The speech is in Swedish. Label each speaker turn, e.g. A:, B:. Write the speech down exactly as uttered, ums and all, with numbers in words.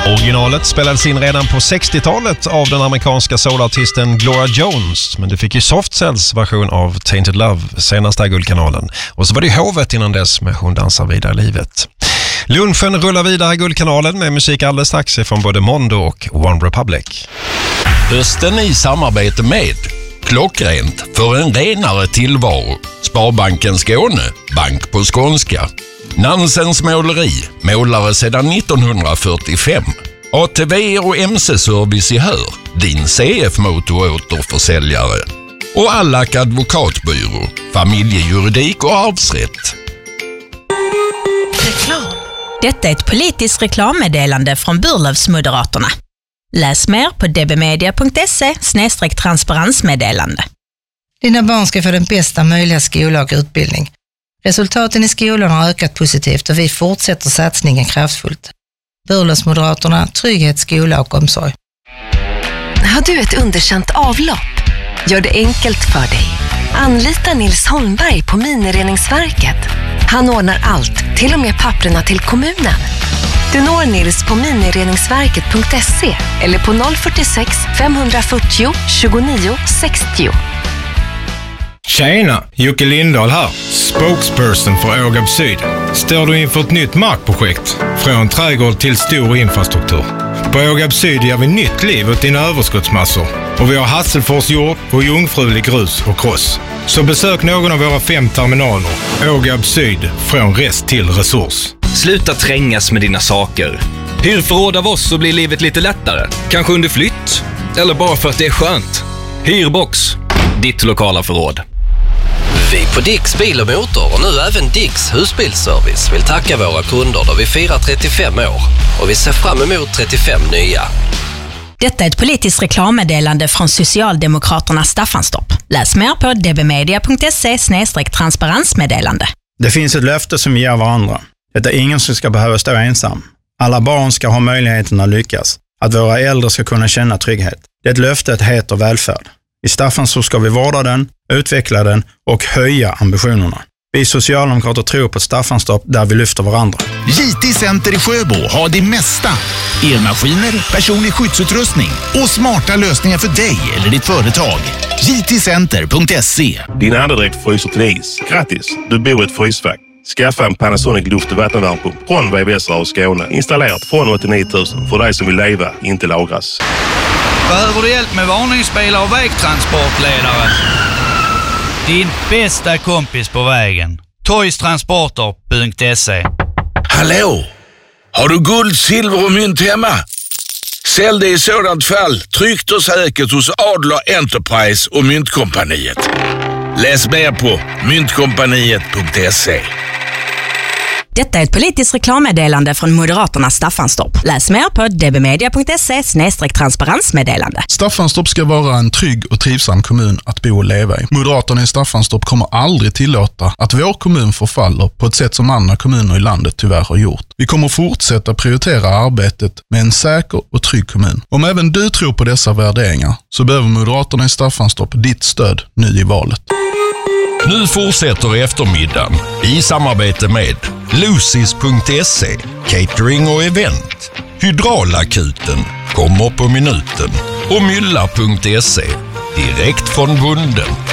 A: Originalet spelades in redan på sextiotalet av den amerikanska soulartisten Gloria Jones, men det fick ju Soft Cells version av Tainted Love senast här Guldkanalen. Och så var det Hovet innan dess med Hon dansar vidare livet. Lunchen rullar vidare i Guldkanalen med musik alldeles strax från både Mondo och One Republic.
B: Hösten i samarbete med Klockrent för en renare tillvaro. Sparbanken Skåne, bank på skånska. Nansens måleri, målare sedan nittonhundrafyrtiofem. A T V och M C-service i Hör, din C F-motor-återförsäljare. Och Allack advokatbyrå, familjejuridik och arvsrätt.
C: Reklam. Detta är ett politiskt reklammeddelande från Burlövsmoderaterna. Läs mer på dbmedia punkt se snedstreck transparensmeddelande.
D: Dina barn ska få den bästa möjliga skola och utbildning. Resultaten i skolan har ökat positivt och vi fortsätter satsningen kraftfullt. Burlövsmoderaterna, trygghet, skola och omsorg.
E: Har du ett underkänt avlopp? Gör det enkelt för dig. Anlita Nils Holmberg på Minireningsverket. Han ordnar allt, till och med papperna till kommunen. Du når Nils på minireningsverket punkt se eller på noll fyrtiosex femhundrafyrtio tjugonio sextio.
F: Tjena, Jocke Lindahl här, spokesperson för Ågab Syd. Står du inför ett nytt markprojekt? Från trädgård till stor infrastruktur. På Ågab Syd ger vi nytt liv åt dina överskottsmassor. Och vi har Hasselfors jord och jungfrulig grus och kross. Så besök någon av våra fem terminaler. Ågab Syd, från rest till resurs.
G: Sluta trängas med dina saker. Hyr förråd av oss så blir livet lite lättare. Kanske under flytt. Eller bara för att det är skönt. Hyrbox. Ditt lokala förråd.
H: Vi på Dicks bil och motor och nu även Dicks husbilsservice vill tacka våra kunder då vi firar trettiofem år. Och vi ser fram emot trettiofem nya.
C: Detta är ett politiskt reklammeddelande från Socialdemokraterna Staffanstorp. Läs mer på dbmedia punkt se snedstreck transparensmeddelande.
I: Det finns ett löfte som vi ger varandra. Det är ingen som ska behöva stå ensam. Alla barn ska ha möjligheten att lyckas. Att våra äldre ska kunna känna trygghet. Det löftet heter välfärd. I Staffanstorp ska vi vårda den, utveckla den och höja ambitionerna. Vi socialdemokrater tror på Staffanstorp där vi lyfter varandra.
J: J T Center i Sjöbo har det mesta. Elmaskiner, personlig skyddsutrustning och smarta lösningar för dig eller ditt företag. J T center punkt se.
K: Din andedräkt fryser till is. Grattis, du bor i ett frysfack. Skaffa en Panasonic luft- och vattenvärmepump från V V S och Skåne. Installerat från åttionio tusen för dig som vill leva, inte lagras.
L: Behöver du hjälp med varningsbilar och vägtransportledare? Din bästa kompis på vägen. toys transporter punkt se.
M: Hallå? Har du guld, silver och mynt hemma? Sälj det i sådant fall tryggt och säkert hos Adler Enterprise och Myntkompaniet. Läs mer på myntkompaniet punkt se.
C: Detta är ett politiskt reklammeddelande från Moderaterna Staffanstorp. Läs mer på dbmedia punkt se snedstreck transparensmeddelande.
N: Staffanstorp ska vara en trygg och trivsam kommun att bo och leva i. Moderaterna i Staffanstorp kommer aldrig tillåta att vår kommun förfaller på ett sätt som andra kommuner i landet tyvärr har gjort. Vi kommer fortsätta prioritera arbetet med en säker och trygg kommun. Om även du tror på dessa värderingar så behöver Moderaterna i Staffanstorp ditt stöd nu i valet.
B: Nu fortsätter eftermiddagen i samarbete med Lucys punkt se, catering och event. Hydraulakuten kommer på minuten och Mylla punkt se, direkt från bunden.